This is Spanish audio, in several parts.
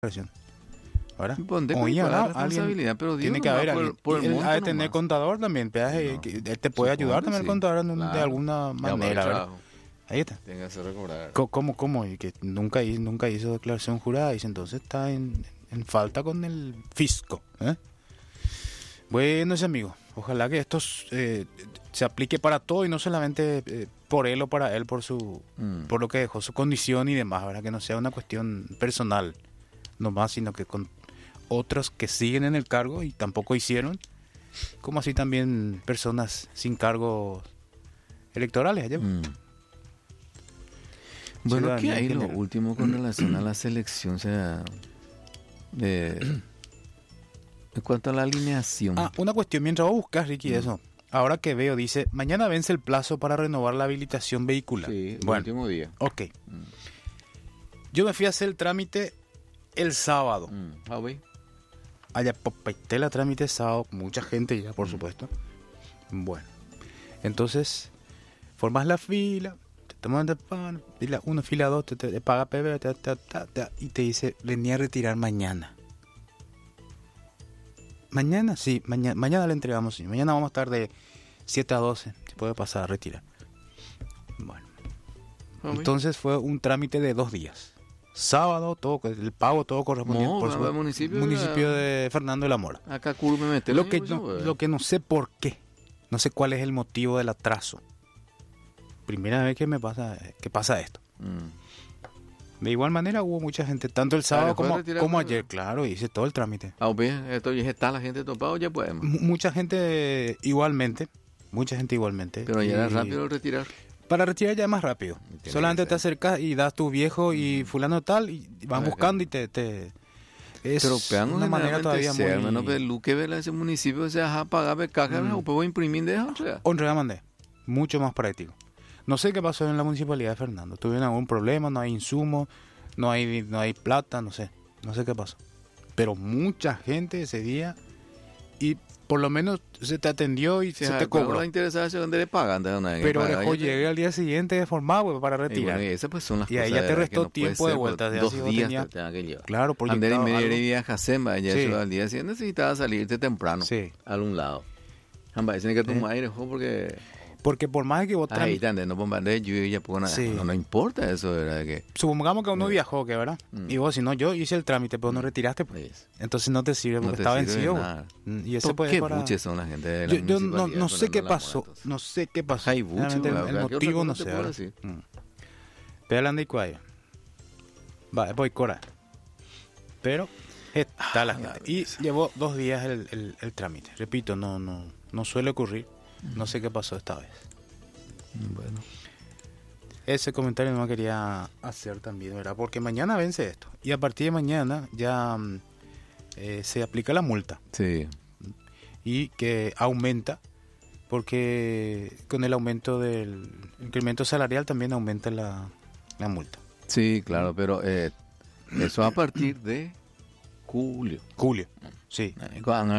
declaración. ¿Verdad? Ponte Oye, con la ¿verdad? responsabilidad, pero digo, Tiene que haber nomás alguien. por el Y él monto ha de tener nomás. contador también. No, Que él te puede supongo ayudar que también el sí. contador de Claro. alguna Ya, para el manera, ¿verdad? trabajo. Ahí está. Tenga que recobrar. ¿Cómo? Y que nunca hizo declaración jurada. Dice, entonces está en falta con el fisco. ¿Eh? Bueno, ese amigo. Ojalá que esto se aplique para todo y no solamente por él o para él, por lo que dejó su condición y demás, ¿verdad? Que no sea una cuestión personal nomás, sino que con otros que siguen en el cargo y tampoco hicieron, como así también personas sin cargos electorales allá. Bueno, ¿qué Ciudadanía hay en lo general. último con relación a la selección? O sea, en cuanto a la alineación. Una cuestión, mientras vos buscas, Ricky, eso. Ahora que veo, dice, mañana vence el plazo para renovar la habilitación vehicular. Sí, el Bueno, último día. ok. Yo me fui a hacer el trámite el sábado. Güey. Allá popete la trámite el sábado, mucha gente ya, por supuesto. Bueno, entonces, formas la fila, te toman de pan, fila 1, fila 2, te paga PB, y te dice, venía a retirar mañana. Mañana, sí, mañana le entregamos, sí. Mañana vamos a estar de 7 a 12, si puede pasar a retirar. Bueno, entonces fue un trámite de 2 días. Sábado, todo, el pago, todo correspondiente por el municipio de Fernando de la Mora. Acá Curve me mete Lo que no sé por qué, no sé cuál es el motivo del atraso. Primera vez que pasa esto. De igual manera hubo mucha gente, tanto el sábado como ayer, claro, hice todo el trámite. Esto ya está la gente topada, ya podemos. Mucha gente igualmente. Pero ya era rápido retirar. Para retirar ya es más rápido. Solamente te acercas y das tu viejo y fulano tal y van buscando y te es pero pegan una manera todavía muy... Hermano, pero que ver ese municipio se deja pagar caja, o puedo imprimir de eso. Honra mandé. Mucho más práctico. No sé qué pasó en la municipalidad de Fernando. ¿Tuvieron algún problema? ¿No hay insumos? ¿No hay plata? No sé qué pasó. Pero mucha gente ese día y por lo menos se te atendió y se te cobró. La interesada es donde le pagan. Pero dejó llegué al día siguiente formado para retirar. Y pues son las y ahí cosas ya te restó tiempo de vuelta. 2 días te tenga que llevar. Claro, porque Ander y media viaja Semba, ya al día siguiente necesitaba salirte temprano a un lado. Amba, tiene que tomar aire, porque por más que vos ahí también no bombardee yo ya pongo nada. No importa eso, ¿verdad? Que supongamos que uno viajó, que ¿verdad? Y vos, si no, yo hice el trámite, pero no retiraste, pues. Entonces no te sirve porque está vencido. Y ese puede ¿qué buches son la gente de la yo no sé qué pasó. No sé qué pasó. Hay buches, el motivo no sé. Pero y cuaya. Va, voy cora. Pero está la gente. Y llevó 2 días el trámite. Repito, no suele ocurrir. No sé qué pasó esta vez. Bueno. Ese comentario no quería hacer también, ¿verdad? Porque mañana vence esto. Y a partir de mañana ya se aplica la multa. Sí. Y que aumenta, porque con el aumento del incremento salarial también aumenta la multa. Sí, claro, pero eso a partir de julio. Sí. Cuando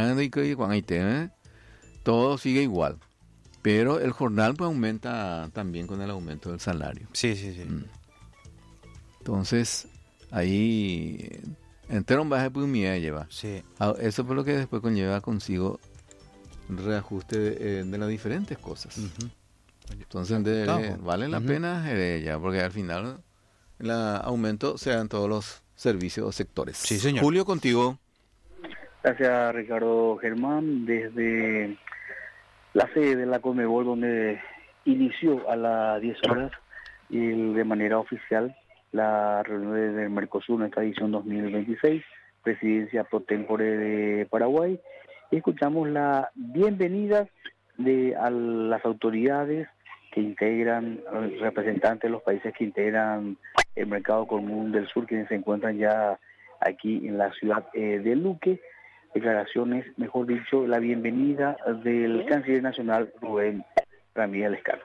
todo sigue igual. Pero el jornal pues aumenta también con el aumento del salario. Sí. Entonces, ahí entero un baje pues mía lleva. Sí. Eso es lo que después conlleva consigo reajuste de las diferentes cosas. Entonces, vale la pena ya, porque al final el aumento se da en todos los servicios o sectores. Sí, señor. Julio, contigo. Gracias, Ricardo Germán, desde la sede de la Conmebol, donde inició a las 10 horas y de manera oficial la reunión del Mercosur, nuestra edición 2026, presidencia pro tempore de Paraguay. Y escuchamos la bienvenida a las autoridades que integran, representantes de los países que integran el Mercado Común del Sur, quienes se encuentran ya aquí en la ciudad de Luque. Declaraciones, mejor dicho, la bienvenida del canciller nacional Rubén Ramírez Lescano.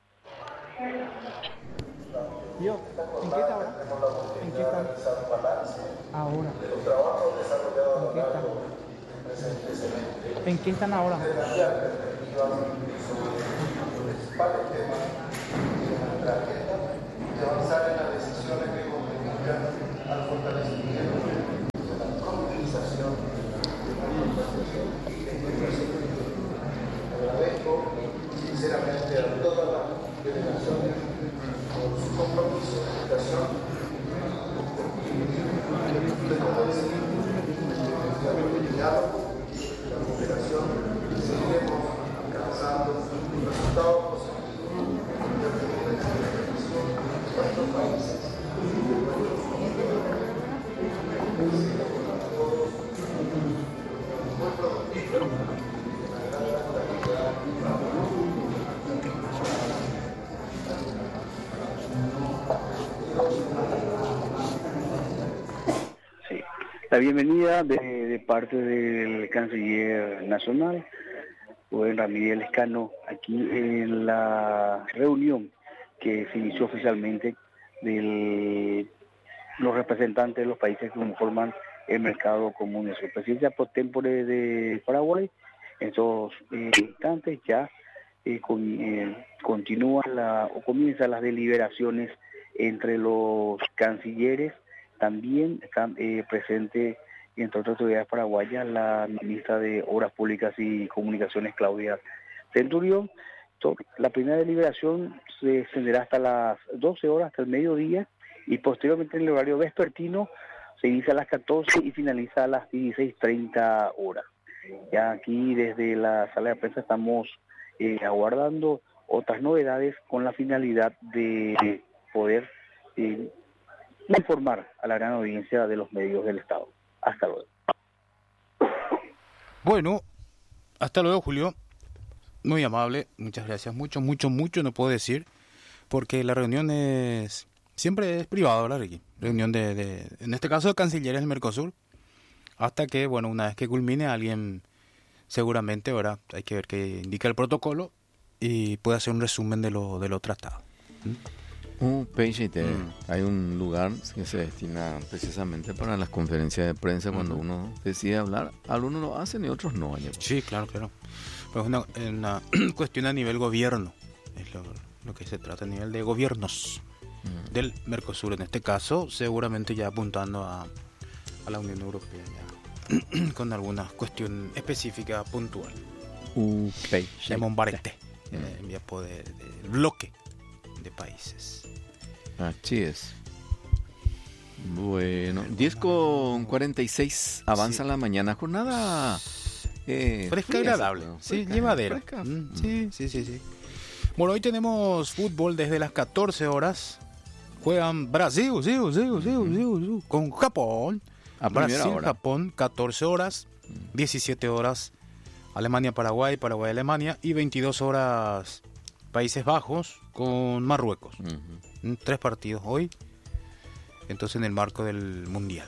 ¿En qué está ahora? ¿En qué está? Ahora. ¿En qué están ahora? La bienvenida de parte del canciller nacional, Rubén Ramírez Lescano, aquí en la reunión que se inició oficialmente de los representantes de los países que conforman el mercado común de su presidencia por tempore de Paraguay. En estos instantes ya comienzan las deliberaciones entre los cancilleres. También están presentes, entre otras autoridades paraguayas, la ministra de Obras Públicas y Comunicaciones, Claudia Centurión. La primera deliberación se extenderá hasta las 12 horas, hasta el mediodía, y posteriormente en el horario vespertino se inicia a las 14 y finaliza a las 16:30 horas. Ya aquí desde la sala de prensa estamos aguardando otras novedades con la finalidad de poder informar a la gran audiencia de los medios del Estado. Hasta luego. Bueno, hasta luego, Julio. Muy amable, muchas gracias. Mucho no puedo decir, porque la reunión siempre es privada, ¿verdad, Ricky? Reunión en este caso, de cancilleres del Mercosur, hasta que, bueno, una vez que culmine, alguien seguramente, ¿verdad? Hay que ver qué indica el protocolo y puede hacer un resumen de lo tratado. Hay un lugar que se destina precisamente para las conferencias de prensa cuando uno decide hablar. Algunos lo hacen y otros no. Sí, claro. Pues una cuestión a nivel gobierno, es lo que se trata a nivel de gobiernos del Mercosur, en este caso, seguramente ya apuntando a la Unión Europea, ya con alguna cuestión específica puntual. De Mombarete, en vía del bloque de países. Así es. Bueno, 10:46 avanza la mañana, jornada fresca y agradable, sí, llevadera. Sí. Bueno, hoy tenemos fútbol desde las 14 horas. Juegan Brasil con Japón. Brasil-Japón, 14 horas, 17 horas Alemania-Paraguay, Paraguay-Alemania, y 22 horas Países Bajos con Marruecos. 3 partidos hoy, entonces en el marco del Mundial.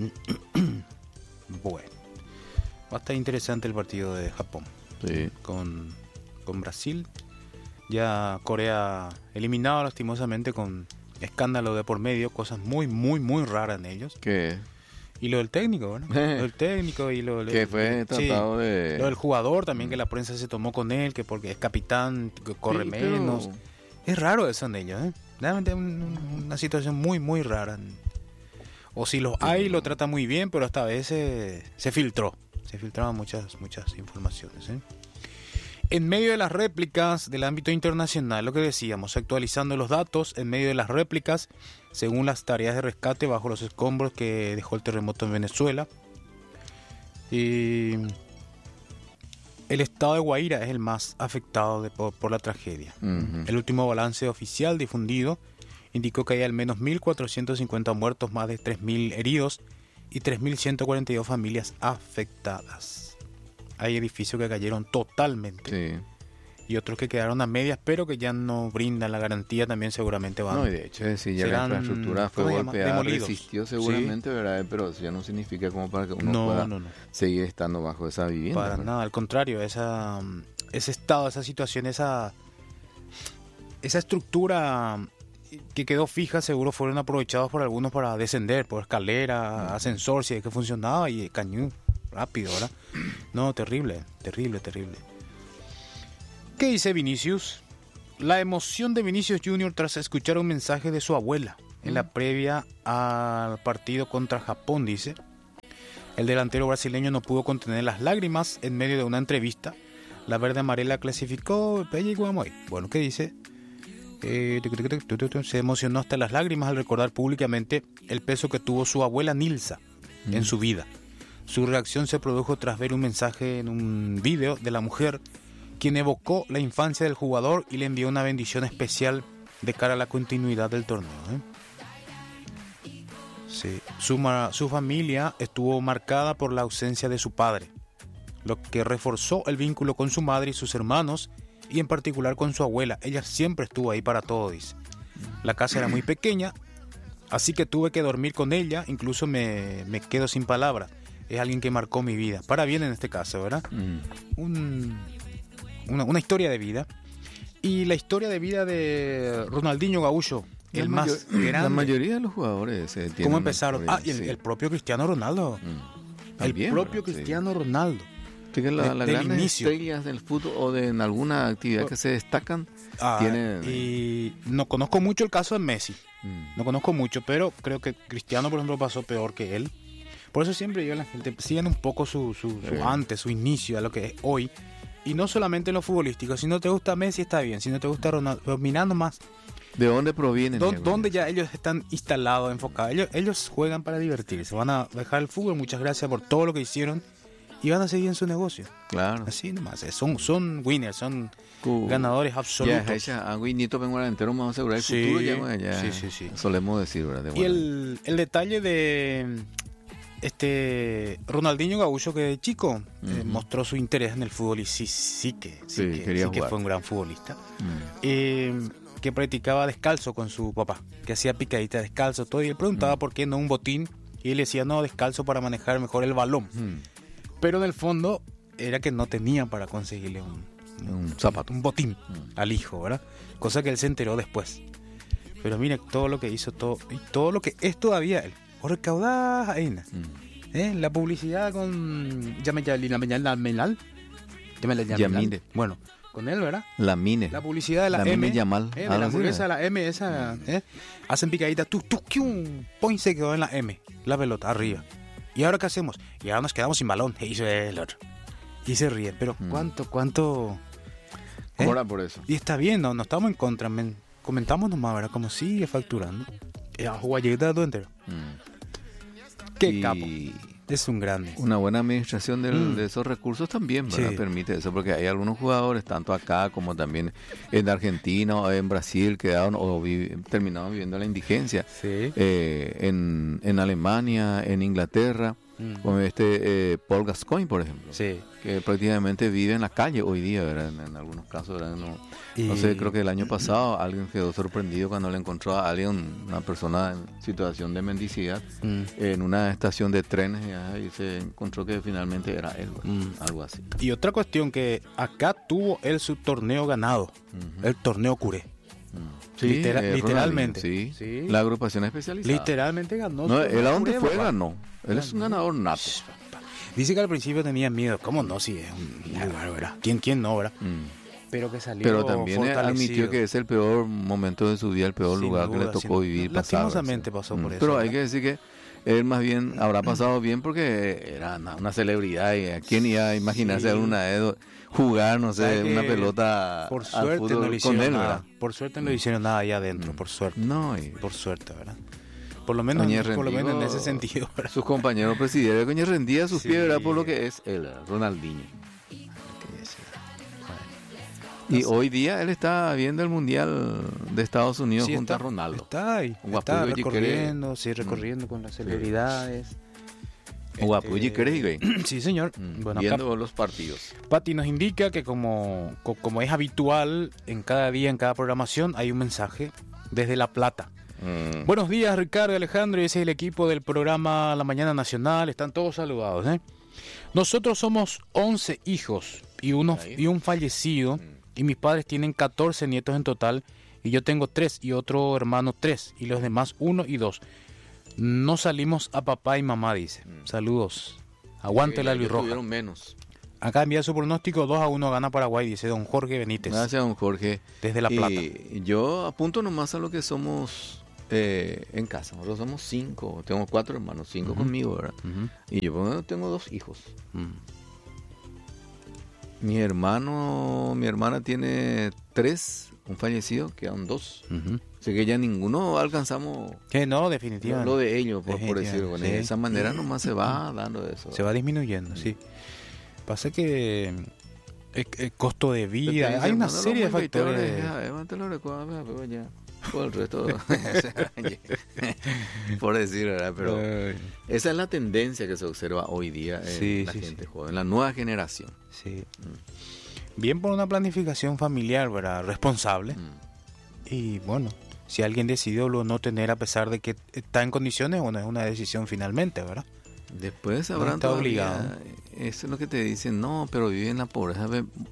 Bueno, va a estar interesante el partido de Japón, sí, con Brasil. Ya Corea eliminado lastimosamente con escándalo de por medio, cosas muy raras en ellos. ¿Qué? Y lo del técnico, ¿no? Lo del técnico y lo que fue tratado de... Lo del jugador también, que la prensa se tomó con él, que porque es capitán, que corre menos. Es raro eso en ellos, ¿eh? Realmente una situación muy rara. O si los hay, lo trata muy bien, pero esta vez se filtró. Se filtraban muchas informaciones, ¿eh? En medio de las réplicas del ámbito internacional, lo que decíamos, actualizando los datos, en medio de las réplicas, según las tareas de rescate bajo los escombros que dejó el terremoto en Venezuela. Y el estado de Guaira es el más afectado por la tragedia. El último balance oficial difundido indicó que hay al menos 1.450 muertos, más de 3.000 heridos y 3.142 familias afectadas. Hay edificios que cayeron totalmente, sí, y otros que quedaron a medias, pero que ya no brindan la garantía, también seguramente van. No, y de hecho, si ya la infraestructura fue golpeada, resistió seguramente, sí, ¿verdad? Pero eso ya no significa como para que uno pueda seguir estando bajo esa vivienda. Para nada, al contrario, ese estado, esa situación, esa estructura que quedó fija, seguro fueron aprovechados por algunos para descender por escalera, ascensor, si es que funcionaba, y cañón rápido, ¿verdad? No, terrible. ¿Qué dice Vinicius? La emoción de Vinicius Jr. tras escuchar un mensaje de su abuela en la previa al partido contra Japón, dice. El delantero brasileño no pudo contener las lágrimas en medio de una entrevista. La verde amarela clasificó. Bueno, ¿qué dice? Se emocionó hasta las lágrimas al recordar públicamente el peso que tuvo su abuela Nilsa en su vida. Su reacción se produjo tras ver un mensaje en un video de la mujer, quien evocó la infancia del jugador y le envió una bendición especial de cara a la continuidad del torneo. Sí. Su familia estuvo marcada por la ausencia de su padre, lo que reforzó el vínculo con su madre y sus hermanos, y en particular con su abuela. Ella siempre estuvo ahí para todo, dice. La casa era muy pequeña, Así que tuve que dormir con ella, incluso me quedo sin palabras. Es alguien que marcó mi vida, para bien en este caso, ¿verdad? Una historia de vida. Y la historia de vida de Ronaldinho Gaúcho, el más grande. La mayoría de los jugadores tienen. ¿Cómo empezaron? Y el propio Cristiano Ronaldo. También, el propio ¿verdad? Cristiano Ronaldo. Las grandes estrellas del fútbol o en alguna actividad que se destacan tienen. Y no conozco mucho el caso de Messi. No conozco mucho, pero creo que Cristiano, por ejemplo, pasó peor que él. Por eso siempre yo a la gente siguen un poco su antes, su inicio, a lo que es hoy. Y no solamente en lo futbolístico. Si no te gusta Messi, está bien. Si no te gusta Ronaldo, mirando más. ¿De dónde provienen? ¿Dónde ya ellos están instalados, enfocados? Ellos juegan para divertirse. Van a dejar el fútbol. Muchas gracias por todo lo que hicieron. Y van a seguir en su negocio. Claro. Así nomás. Son winners, son ganadores absolutos. Ya, Guinito vengo entero, vamos a asegurar el futuro. Sí. Solemos decir, ¿verdad? Y el detalle de Ronaldinho Gaúcho, que de chico mostró su interés en el fútbol y sí que fue un gran futbolista. Que practicaba descalzo con su papá, que hacía picadita descalzo, todo. Y él preguntaba por qué no un botín. Y él decía, no, descalzo para manejar mejor el balón. Pero en el fondo era que no tenía para conseguirle un zapato, un botín al hijo, ¿verdad? Cosa que él se enteró después. Pero mira todo lo que hizo, todo lo que es todavía él. O recaudar ahí, la publicidad con bueno, con él, ¿verdad? La publicidad de la M. M. Yamal. La hamburguesa de la M, esa, hacen picadita, point se quedó en la M, la pelota arriba. ¿Y ahora qué hacemos? Y ahora nos quedamos sin balón. Hizo el otro. Y se ríen. Pero ¿cuánto? Cobra por eso. Y está bien, no estamos en contra. Comentamos nomás, ¿verdad? Como sigue facturando. Jugadita todo entero. Qué capo. Es un grande. Una buena administración de esos recursos también, ¿verdad? Sí. Permite eso, porque hay algunos jugadores, tanto acá como también en Argentina o en Brasil, quedaron o terminaron viviendo la indigencia. Sí. En Alemania, en Inglaterra, como Paul Gascoigne, por ejemplo, que prácticamente vive en la calle hoy día, ¿verdad? En algunos casos, ¿verdad? No sé, creo que el año pasado alguien quedó sorprendido cuando le encontró a alguien, una persona en situación de mendicidad, en una estación de trenes y se encontró que finalmente era él, algo así. Y otra cuestión, que acá tuvo él su torneo ganado, el torneo Curé. Sí, literalmente. Sí. La agrupación especializada. Literalmente ganó. No, él a donde fue ganó. Él es un ganador nato. Dice que al principio tenía miedo. ¿Cómo no? Si es un lugar, ¿verdad? ¿Quién no, verdad? Pero que salió. Pero también admitió que es el peor momento de su vida, el peor lugar que le tocó vivir. Lastimosamente pasó por eso. Pero hay que decir que él más bien habrá pasado bien porque era una celebridad. Y ¿a quién iba a imaginarse alguna vez jugar, no sé, una pelota por suerte al fútbol no le hicieron con él, nada. ¿verdad? Por suerte no le hicieron nada allá adentro, por suerte. No, por suerte, ¿verdad? Por lo menos en ese sentido, ¿verdad? Sus compañeros presidentes Coño rendía sus pies, ¿verdad? Por lo que es él, Ronaldinho. Y hoy día él está viendo el Mundial de Estados Unidos junto a Ronaldo. Está ahí, está recorriendo con las celebridades. Guapulli Craig. Sí, señor. Bueno, viendo los partidos. Pati nos indica que como es habitual en cada día, en cada programación, hay un mensaje desde La Plata. Buenos días, Ricardo y Alejandro, ese es el equipo del programa La Mañana Nacional, están todos saludados. Nosotros somos 11 hijos y un fallecido, y mis padres tienen 14 nietos en total, y yo tengo 3 y otro hermano 3, y los demás 1 y 2. No salimos a papá y mamá, dice. Saludos. Aguante la Luis Roja. Menos. Acá envía su pronóstico, 2-1 gana Paraguay, dice don Jorge Benítez. Gracias, don Jorge. Desde La Plata. Yo apunto nomás a lo que somos en casa. Nosotros somos 5, tengo 4 hermanos, 5 conmigo, ¿verdad? Y yo tengo 2 hijos. Mi hermana tiene 3, un fallecido, quedan 2. Así que ya ninguno alcanzamos. Que no, definitivamente. Lo de ellos, por decirlo. Bueno, de esa manera nomás se va dando eso. Se va disminuyendo, sí. Pasa que el costo de vida, hay una serie de factores. Por el resto, por decir, ¿verdad? Pero esa es la tendencia que se observa hoy día en la gente joven, en la nueva generación. Sí. Bien por una planificación familiar, ¿verdad? Responsable. Y bueno, si alguien decidió no tener a pesar de que está en condiciones, bueno, es una decisión finalmente, ¿verdad? Después No habrán está todavía, obligado. eso es lo que te dicen, no, pero vive en la pobreza,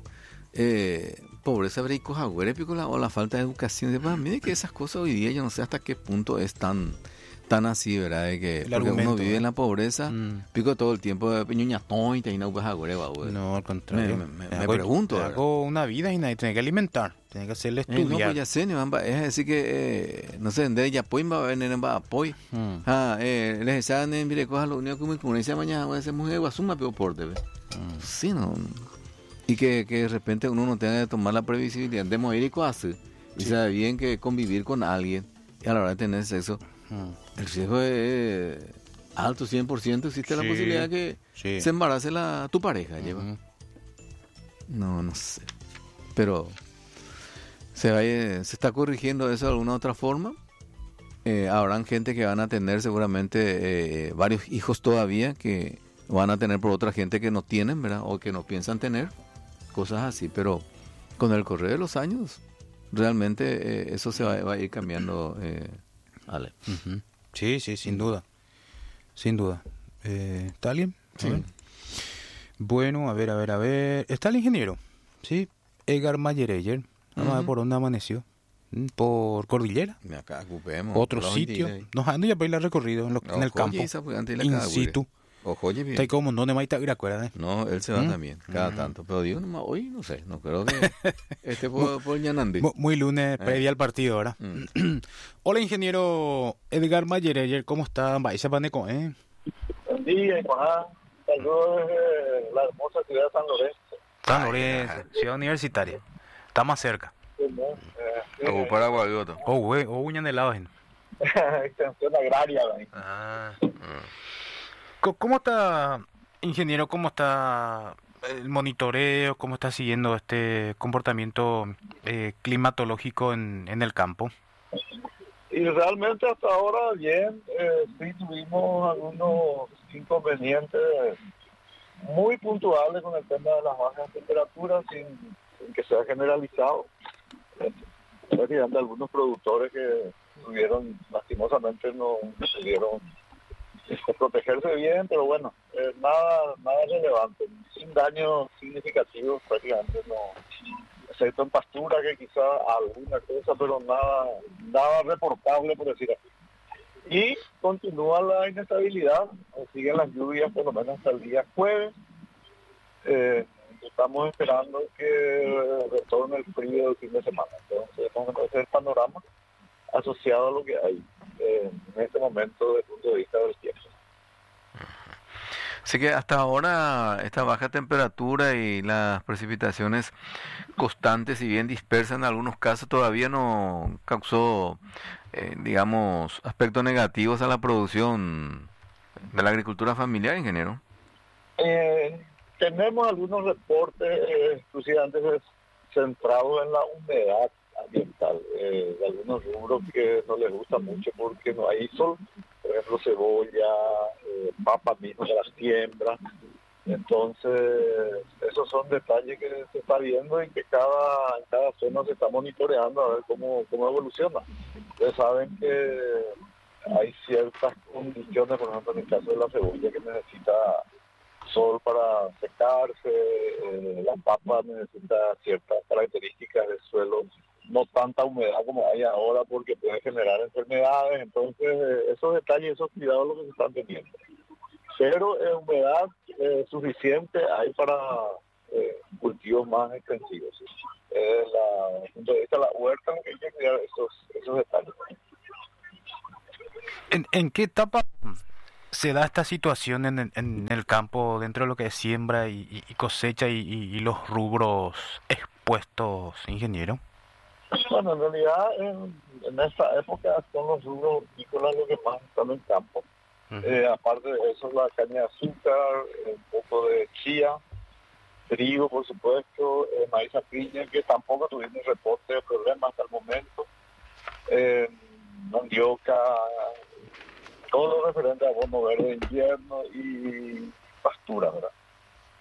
pobreza o la falta de educación. Para mí que esas cosas hoy día yo no sé hasta qué punto es tan así, ¿verdad? De que El porque argumento, uno vive en la pobreza, Mm. pico todo el tiempo de peñuñatón y no pues No, al contrario. me pregunto, ¿verdad? Hago una vida y nadie tiene que alimentar, tiene que hacerle No, estudiar. pues ya sé, es decir que, no sé, de ella pues va a venir en apoyo. Les echan en vire cosas lo único que me dice mañana voy a hacer mujer guasuma pero por debe. Sí, no. Y que de repente uno no tenga que tomar la previsibilidad de morir y cosas. Y sabe bien que convivir con alguien y a la hora de tener sexo, el riesgo es alto, 100%. Existe la posibilidad que se embarace tu pareja. Lleva. No sé. Pero se está corrigiendo eso de alguna otra forma. Habrán gente que van a tener seguramente varios hijos todavía que van a tener por otra gente que no tienen, ¿verdad? O que no piensan tener. Cosas así. Pero con el correr de los años, realmente eso se va a ir cambiando, Ale. Sí, sin duda. Sin duda. ¿Está alguien? A Sí. ver. Bueno, a ver. Está el ingeniero, ¿sí? Edgar Mayereyer. Vamos a ver por dónde amaneció. Por Cordillera. Acá ocupemos. Otro sitio. Nos ando ya para ir a recorrido en el campo. In situ. Está ahí como no me está acuerdas. No, él se va también, cada tanto. Pero digo, nomás, hoy no sé, no creo que esté por Ñanandí. Muy lunes, previa al partido ahora. Hola, ingeniero Edgar Mayereyer, ¿cómo está? Vaya Paneco, Buen día, Juan. Saludos desde la hermosa ciudad de San Lorenzo. San Lorenzo, ciudad universitaria. Está más cerca. O Paraguayota. Uña de lado. Extensión agraria. ¿Cómo está, ingeniero? ¿Cómo está el monitoreo? ¿Cómo está siguiendo este comportamiento climatológico en el campo? Y realmente hasta ahora bien, sí tuvimos algunos inconvenientes muy puntuales con el tema de las bajas temperaturas sin que sea generalizado. Prácticamente algunos productores que tuvieron, lastimosamente no pudieron protegerse bien, pero bueno, nada relevante, sin daños significativos prácticamente, no, excepto en pastura que quizá alguna cosa, pero nada reportable, por decir así. Y continúa la inestabilidad, siguen las lluvias por lo menos hasta el día jueves. Estamos esperando que retorne el frío del fin de semana. Entonces, ese es el panorama asociado a lo que hay en este momento desde el punto de vista del tiempo. Así que hasta ahora esta baja temperatura y las precipitaciones constantes y bien dispersas en algunos casos todavía no causó, digamos, aspectos negativos a la producción de la agricultura familiar, ingeniero. Tenemos algunos reportes exclusivamente centrados en la humedad ambiental, de algunos rubros que no les gusta mucho porque no hay sol, por ejemplo cebolla, papas mismo de las siembras. Entonces esos son detalles que se está viendo y que cada zona se está monitoreando a ver cómo evoluciona. Ustedes saben que hay ciertas condiciones, por ejemplo en el caso de la cebolla que necesita sol para secarse, la papa necesita ciertas características del suelo, no tanta humedad como hay ahora porque puede generar enfermedades. Entonces esos detalles, esos cuidados lo que se están teniendo, pero humedad suficiente hay para cultivos más extensivos. Desde el punto de vista de la huerta hay que cuidar esos detalles. ¿En qué etapa se da esta situación en el campo dentro de lo que es siembra y cosecha y los rubros expuestos, ingeniero? Bueno, en realidad en esta época son los rubros hortícolas los que más están en campo. Aparte de eso, la caña de azúcar, un poco de chía, trigo, por supuesto, maíz a piña, que tampoco tuvimos reporte de problemas hasta el momento, mandioca, todo lo referente a abono verde de invierno y pastura, ¿verdad?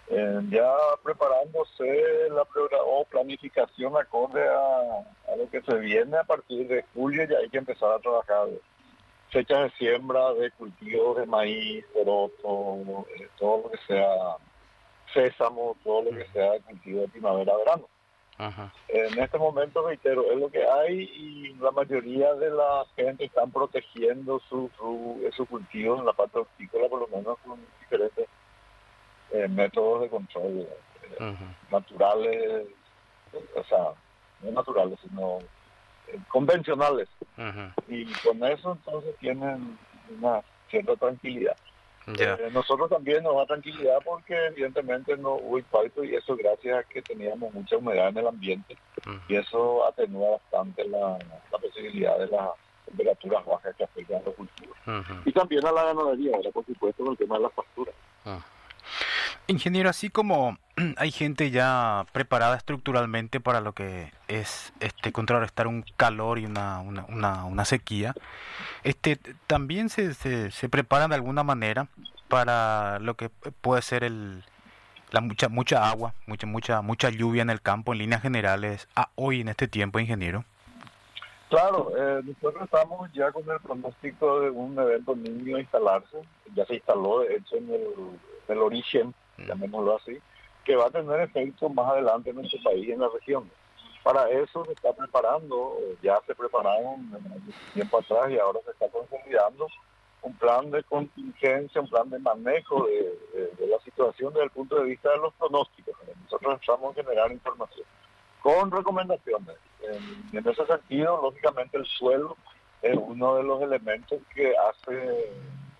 Ya preparándose o planificación acorde a lo que se viene a partir de julio, ya hay que empezar a trabajar fechas de siembra de cultivos de maíz, poroto, todo lo que sea sésamo, todo lo que sea cultivo de primavera-verano. Ajá. En este momento, reitero, es lo que hay y la mayoría de la gente están protegiendo sus cultivos en la parte hortícola, por lo menos con diferentes métodos de control naturales, o sea, no naturales, sino convencionales. Y con eso entonces tienen una cierta tranquilidad. Nosotros también nos da tranquilidad porque evidentemente no hubo impacto y eso gracias a que teníamos mucha humedad en el ambiente y eso atenúa bastante la posibilidad de las temperaturas bajas que afectan a los cultivos. Y también a la ganadería, ahora por supuesto con el tema de las pasturas. Ingeniero, así como hay gente ya preparada estructuralmente para lo que es contrarrestar un calor y una sequía, también se preparan de alguna manera para lo que puede ser la mucha agua, mucha lluvia en el campo en líneas generales hoy en este tiempo, ingeniero. Claro, nosotros estamos ya con el pronóstico de un evento niño a instalarse, ya se instaló de hecho en el origen, llamémoslo así, que va a tener efecto más adelante en nuestro país y en la región. Para eso se está preparando, ya se prepararon tiempo atrás y ahora se está consolidando un plan de contingencia, un plan de manejo de la situación desde el punto de vista de los pronósticos. Nosotros estamos a generar información con recomendaciones. En ese sentido, lógicamente el suelo es uno de los elementos que hace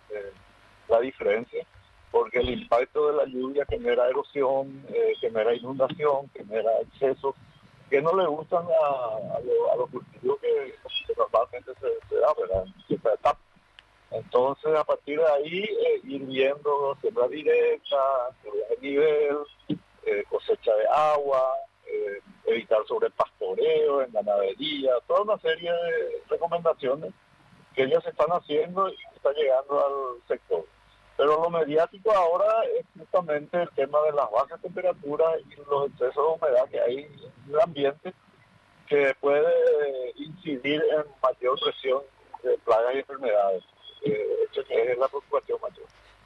la diferencia, porque el impacto de la lluvia genera erosión, genera inundación, genera excesos que no le gustan a los cultivos que normalmente se da, ¿verdad? En cierta etapa. Entonces, a partir de ahí, ir viendo siembra directa, de nivel, cosecha de agua, evitar sobrepastoreo en ganadería, toda una serie de recomendaciones que ellos están haciendo y que está llegando al sector. Pero lo mediático ahora es justamente el tema de las bajas temperaturas y los excesos de humedad que hay en el ambiente, que puede incidir en mayor presión de plagas y enfermedades. Eso es la preocupación mayor.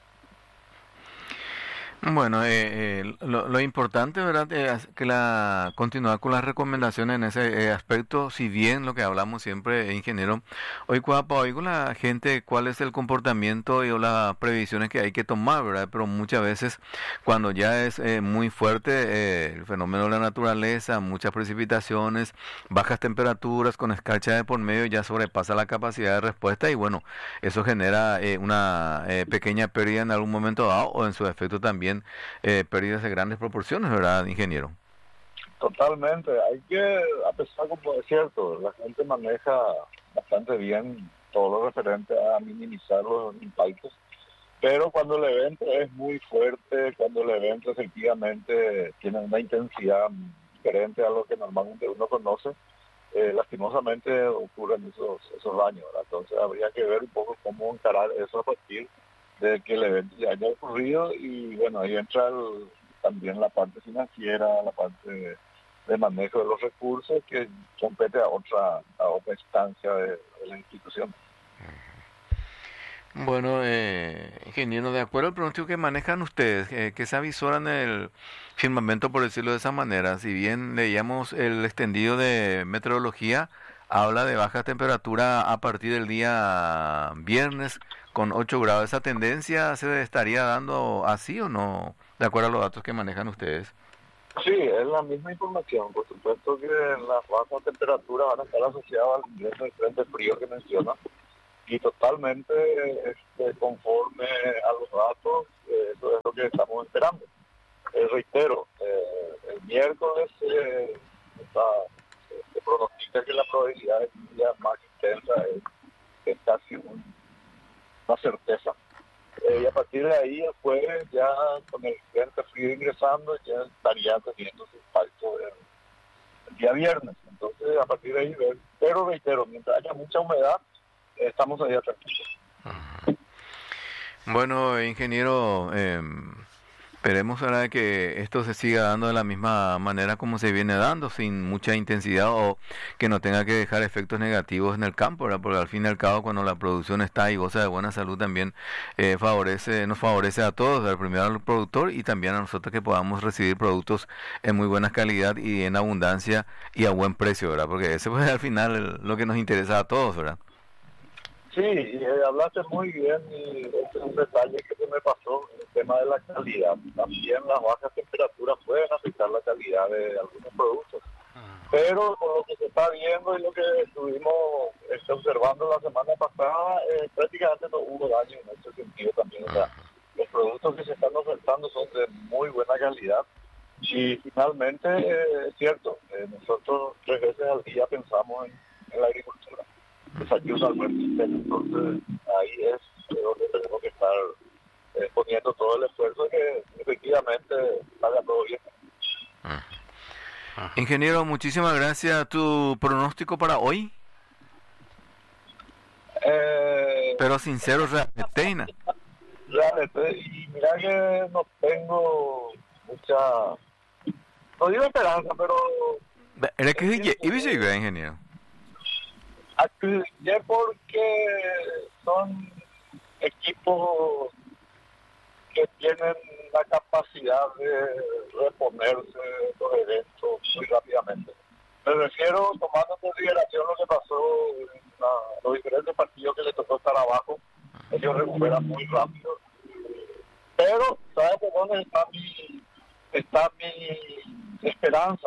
Bueno, lo importante, ¿verdad?, es que continuar con las recomendaciones en ese aspecto, si bien lo que hablamos siempre, ingeniero, hoy con la gente, cuál es el comportamiento y o las previsiones que hay que tomar, ¿verdad? Pero muchas veces, cuando ya es muy fuerte el fenómeno de la naturaleza, muchas precipitaciones, bajas temperaturas, con escarcha de por medio, ya sobrepasa la capacidad de respuesta y bueno, eso genera una pequeña pérdida en algún momento dado o en su efecto también pérdidas de grandes proporciones, ¿verdad, ingeniero? Totalmente. Hay que, a pesar, como es cierto, la gente maneja bastante bien todo lo referente a minimizar los impactos, pero cuando el evento es muy fuerte, cuando el evento efectivamente tiene una intensidad diferente a lo que normalmente uno conoce, lastimosamente ocurren esos daños, ¿verdad? Entonces habría que ver un poco cómo encarar eso a partir de que el evento ya haya ocurrido y bueno, ahí entra también la parte financiera, la parte de manejo de los recursos que compete a otra instancia de la institución. Bueno, ingeniero, de acuerdo al pronóstico que manejan ustedes, que se avisoran el firmamento, por decirlo de esa manera, si bien leíamos el extendido de meteorología, habla de baja temperatura a partir del día viernes con 8 grados. ¿Esa tendencia se estaría dando así o no, de acuerdo a los datos que manejan ustedes? Sí, es la misma información. Por supuesto que las bajas temperaturas van a estar asociadas al ingreso del frente frío que menciona y totalmente conforme a los datos, eso es lo que estamos esperando. Reitero, el miércoles se pronostica que la probabilidad de lluvia más intensa es casi una certeza. Y a partir de ahí, el jueves, ya con el frente frío ingresando, ya estaría teniendo su impacto el día viernes. Entonces, a partir de ahí, pero reitero, mientras haya mucha humedad, estamos allá tranquilos. Bueno, ingeniero, Esperemos ahora que esto se siga dando de la misma manera como se viene dando, sin mucha intensidad o que no tenga que dejar efectos negativos en el campo, ¿verdad? Porque al fin y al cabo cuando la producción está y goza de buena salud también nos favorece a todos, ¿verdad? Primero al productor y también a nosotros que podamos recibir productos en muy buena calidad y en abundancia y a buen precio, ¿verdad? Porque ese fue al final lo que nos interesa a todos, ¿verdad? Sí, hablaste muy bien y este es un detalle que se me pasó, el tema de la calidad. También las bajas temperaturas pueden afectar la calidad de algunos productos. Pero con lo que se está viendo y lo que estuvimos observando la semana pasada, prácticamente no hubo daño en ese sentido también. O sea, los productos que se están ofertando son de muy buena calidad. Y finalmente, es cierto, nosotros 3 veces al día pensamos en la agricultura. Desayuno, almuerzo, entonces ahí es donde tenemos que estar poniendo todo el esfuerzo que efectivamente salga todo bien. Ingeniero, muchísimas gracias. ¿Tu pronóstico para hoy? Pero sincero, realmente, y mira que no tengo mucha, no digo esperanza, pero ¿era que ingeniero? Ya porque son equipos que tienen la capacidad de reponerse los eventos muy rápidamente. Me refiero, tomando en consideración lo que pasó en los diferentes partidos que le tocó estar abajo, ellos recuperan muy rápido. Pero, ¿sabes por dónde está mi esperanza?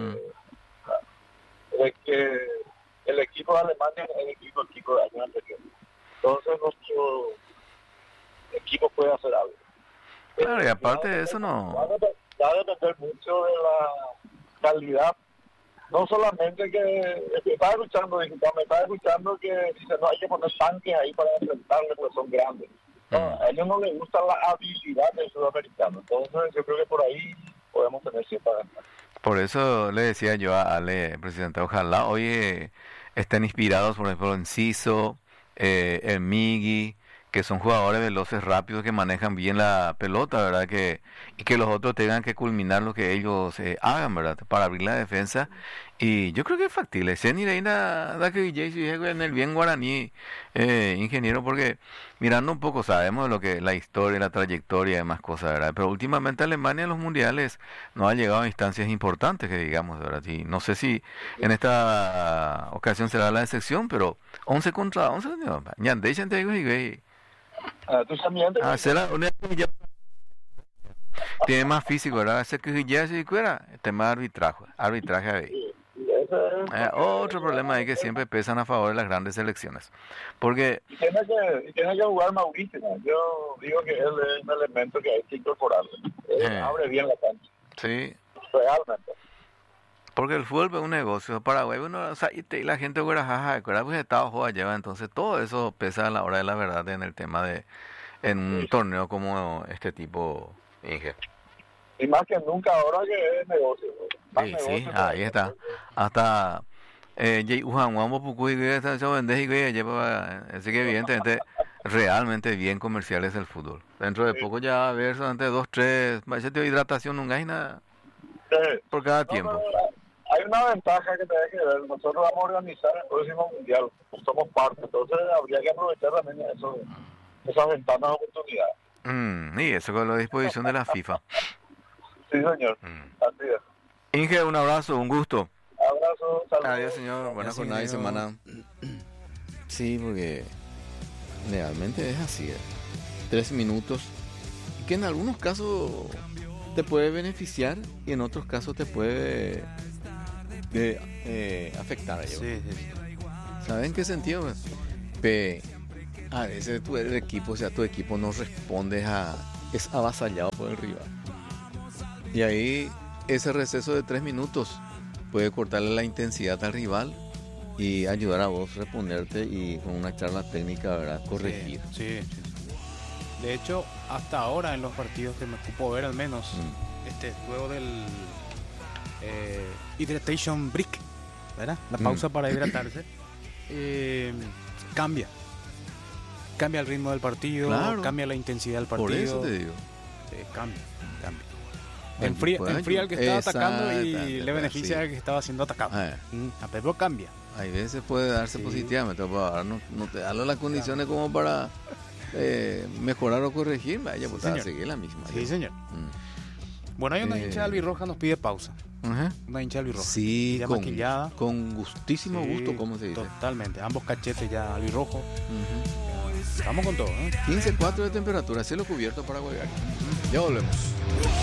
De que el equipo de Alemania es el equipo de año anterior. Entonces nuestro equipo puede hacer algo. Claro, y aparte de eso no... Va a depender mucho de la calidad. No solamente que me estaba escuchando que dice, no hay que poner tanques ahí para enfrentarle porque son grandes. No, a ellos no les gusta la habilidad del sudamericano. Entonces yo creo que por ahí podemos tener cierta ventaja. Por eso le decía yo a Ale, presidente, ojalá hoy estén inspirados, por ejemplo, en Ciso, el Migui, que son jugadores veloces, rápidos, que manejan bien la pelota, ¿verdad? Y que los otros tengan que culminar lo que ellos hagan, ¿verdad? Para abrir la defensa. Y yo creo que es factible. En el bien guaraní, ingeniero, porque mirando un poco sabemos lo que la historia, la trayectoria y demás cosas, ¿verdad? Pero últimamente Alemania en los mundiales no ha llegado a instancias importantes, que digamos, ¿verdad? Y no sé si en esta ocasión será la excepción, pero 11 contra 11, tiene más físico, ¿verdad? Ese que ya se fuera, tema de arbitraje ahí. Otro problema ahí que siempre pesan a favor de las grandes selecciones. Porque tiene que jugar Mauricio, ¿no? Yo digo que él es un elemento que hay que incorporarlo. Abre bien la cancha. Sí. Realmente. Porque el fútbol es un negocio. Paraguay, y la gente pues Estado lleva, entonces todo eso pesa a la hora de la verdad en el tema en un torneo como este tipo, Inge. Y más que nunca ahora que es negocio. Sí, ahí está. Hasta así que evidentemente realmente bien comercial es el fútbol. Dentro de poco ya va a haber solamente 2, 3, hidratación, nunca hay nada por cada tiempo. Hay una ventaja que tenés que ver. Nosotros vamos a organizar el próximo mundial. Somos parte, entonces habría que aprovechar también esas ventanas de oportunidad. Y eso con la disposición de la FIFA. Sí, señor. Así es. Inge, un abrazo, un gusto. Abrazo, saludos. Adiós, señor. Buena jornada y semana. Sí, porque realmente es así. 3 minutos. Que en algunos casos te puede beneficiar y en otros casos te puede afectar. Sí. ¿Saben en qué sentido? A veces tu equipo no responde es avasallado por el rival. Y ahí ese receso de 3 minutos puede cortarle la intensidad al rival y ayudar a vos a responderte y con una charla técnica, ¿verdad? Corregir. Sí. De hecho, hasta ahora en los partidos que me ocupo ver al menos, juego del hydration break, ¿verdad? La pausa para hidratarse, cambia el ritmo del partido, claro. Cambia la intensidad del partido. Por eso te digo. Sí, cambia. Bueno, Enfría al que estaba atacando y exactamente, le beneficia sí. al que estaba siendo atacado. Ah, Pero cambia. hay veces puede darse Sí. positivamente, pero ahora no te da las condiciones como para mejorar o corregir, vaya, pues señor. seguir la misma. Sí, señor. Bueno, hay una hincha de albirroja nos pide pausa. Ajá. Una hincha de albirroja. Sí, Ya con, maquillada. con gustísimo Sí, gusto, ¿cómo se dice? Totalmente. Ambos cachetes ya albirrojos. Ujú. Estamos con todo, ¿eh? 15.4 de temperatura, cielo cubierto para Guayari. Ya volvemos.